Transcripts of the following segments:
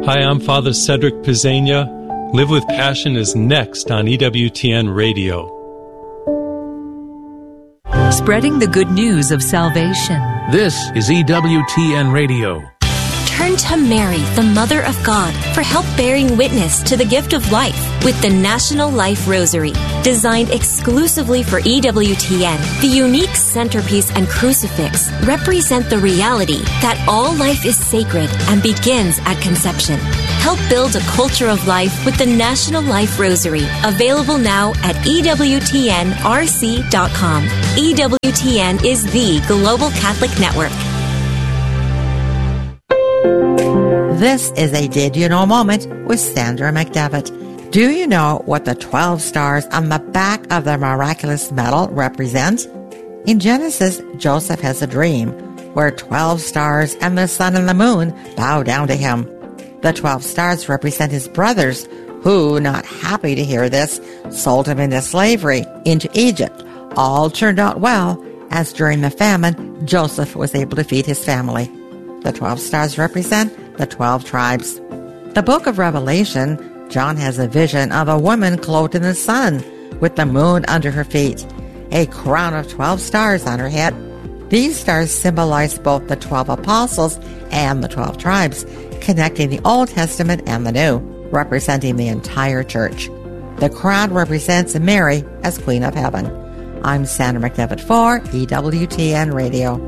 Hi, I'm Father Cedric Pizzania. Live with Passion is next on EWTN Radio. Spreading the good news of salvation. This is EWTN Radio. Turn to Mary, the Mother of God, for help bearing witness to the gift of life with the National Life Rosary. Designed exclusively for EWTN, the unique centerpiece and crucifix represent the reality that all life is sacred and begins at conception. Help build a culture of life with the National Life Rosary, available now at EWTNRC.com. EWTN is the Global Catholic Network. This is a Did You Know moment with Sandra McDevitt. Do you know what the 12 stars on the back of the miraculous medal represent? In Genesis, Joseph has a dream where 12 stars and the sun and the moon bow down to him. The 12 stars represent his brothers who, not happy to hear this, sold him into slavery into Egypt. All turned out well, as during the famine, Joseph was able to feed his family. The 12 stars represent the 12 tribes. The book of Revelation, John has a vision of a woman clothed in the sun with the moon under her feet, a crown of 12 stars on her head. These stars symbolize both the 12 apostles and the 12 tribes, connecting the Old Testament and the New, representing the entire church. The crown represents Mary as Queen of Heaven. I'm Sandra McDevitt for EWTN Radio.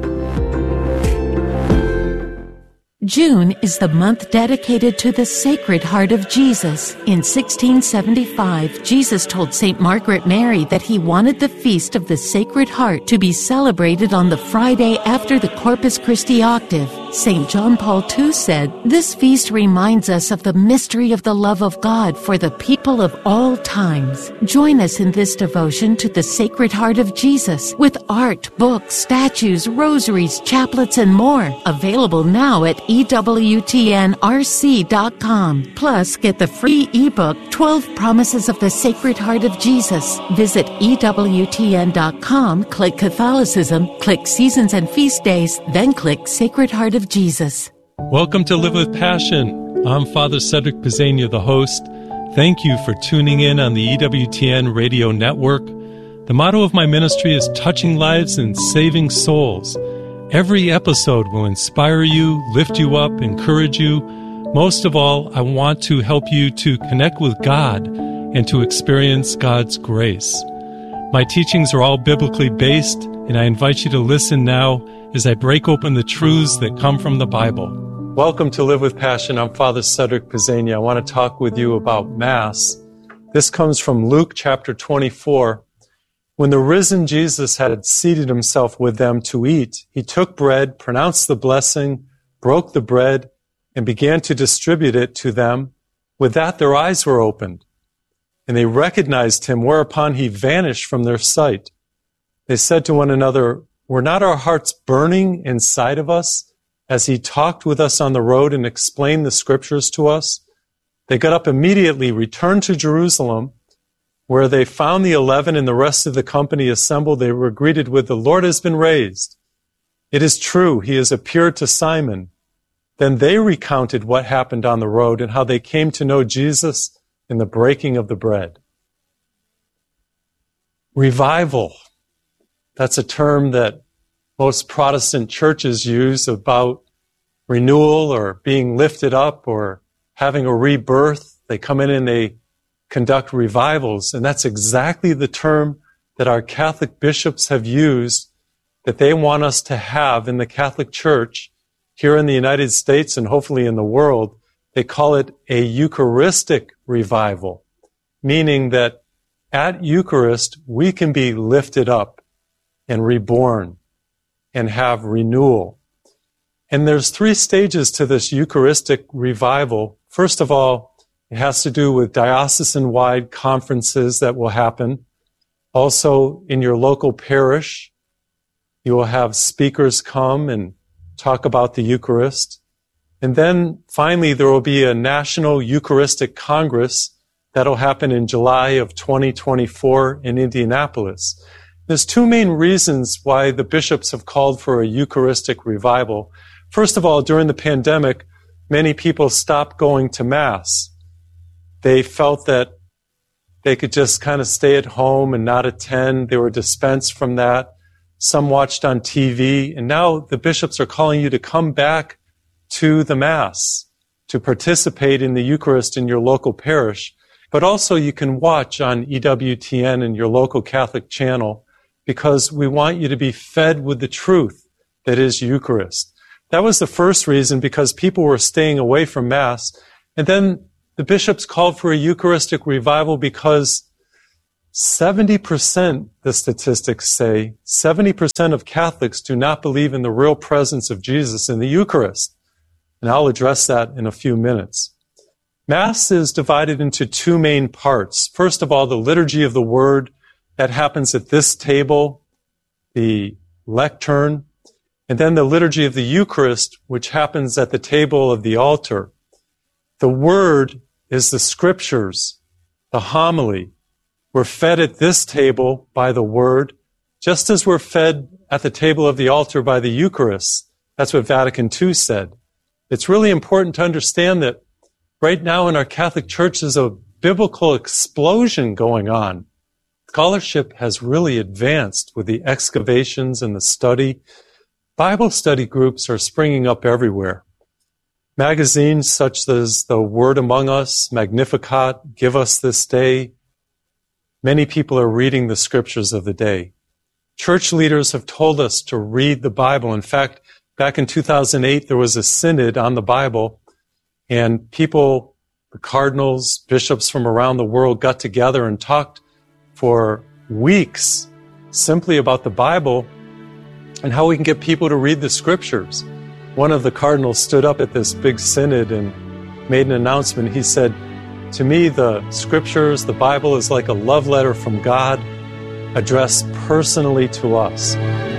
June is the month dedicated to the Sacred Heart of Jesus. In 1675, Jesus told St. Margaret Mary that he wanted the Feast of the Sacred Heart to be celebrated on the Friday after the Corpus Christi octave. St. John Paul II said, "This feast reminds us of the mystery of the love of God for the people of all times." Join us in this devotion to the Sacred Heart of Jesus with art, books, statues, rosaries, chaplets, and more. Available now at EWTNRC.com. Plus, get the free ebook, 12 Promises of the Sacred Heart of Jesus. Visit EWTN.com, click Catholicism, click Seasons and Feast Days, then click Sacred Heart of Jesus. Welcome to Live with Passion. I'm Father Cedric Pizzania, the host. Thank you for tuning in on the EWTN Radio Network. The motto of my ministry is touching lives and saving souls. Every episode will inspire you, lift you up, encourage you. Most of all, I want to help you to connect with God and to experience God's grace. My teachings are all biblically based, and I invite you to listen now as I break open the truths that come from the Bible. Welcome to Live with Passion. I'm Father Cedric Pizzania. I want to talk with you about Mass. This comes from Luke chapter 24. When the risen Jesus had seated himself with them to eat, he took bread, pronounced the blessing, broke the bread, and began to distribute it to them. With that, their eyes were opened, and they recognized him, whereupon he vanished from their sight. They said to one another, "Were not our hearts burning inside of us as he talked with us on the road and explained the scriptures to us?" They got up immediately, returned to Jerusalem, where they found the 11 and the rest of the company assembled. They were greeted with, "The Lord has been raised. It is true, he has appeared to Simon." Then they recounted what happened on the road and how they came to know Jesus in the breaking of the bread. Revival. That's a term that most Protestant churches use about renewal or being lifted up or having a rebirth. They come in and they conduct revivals, and that's exactly the term that our Catholic bishops have used, that they want us to have in the Catholic Church here in the United States and hopefully in the world. They call it a Eucharistic revival, meaning that at Eucharist we can be lifted up and reborn and have renewal. And there's 3 stages to this Eucharistic revival. First of all, it has to do with diocesan-wide conferences that will happen. Also, in your local parish, you will have speakers come and talk about the Eucharist. And then, finally, there will be a National Eucharistic Congress that'll happen in July of 2024 in Indianapolis. There's 2 main reasons why the bishops have called for a Eucharistic revival. First of all, during the pandemic, many people stopped going to Mass. They felt that they could just kind of stay at home and not attend. They were dispensed from that. Some watched on TV. And now the bishops are calling you to come back to the Mass, to participate in the Eucharist in your local parish. But also you can watch on EWTN and your local Catholic channel, because we want you to be fed with the truth that is Eucharist. That was the first reason, because people were staying away from Mass. And then the bishops called for a Eucharistic revival because 70%, the statistics say, 70% of Catholics do not believe in the real presence of Jesus in the Eucharist. And I'll address that in a few minutes. Mass is divided into two main parts. First of all, the liturgy of the Word, that happens at this table, the lectern, and then the liturgy of the Eucharist, which happens at the table of the altar. The Word is the Scriptures, the homily. We're fed at this table by the Word, just as we're fed at the table of the altar by the Eucharist. That's what Vatican II said. It's really important to understand that right now in our Catholic Church there's a biblical explosion going on. Scholarship has really advanced with the excavations and the study. Bible study groups are springing up everywhere. Magazines such as The Word Among Us, Magnificat, Give Us This Day. Many people are reading the scriptures of the day. Church leaders have told us to read the Bible. In fact, back in 2008, there was a synod on the Bible, and people, the cardinals, bishops from around the world got together and talked for weeks simply about the Bible and how we can get people to read the scriptures. One of the cardinals stood up at this big synod and made an announcement. He said, "To me, the scriptures, the Bible, is like a love letter from God addressed personally to us."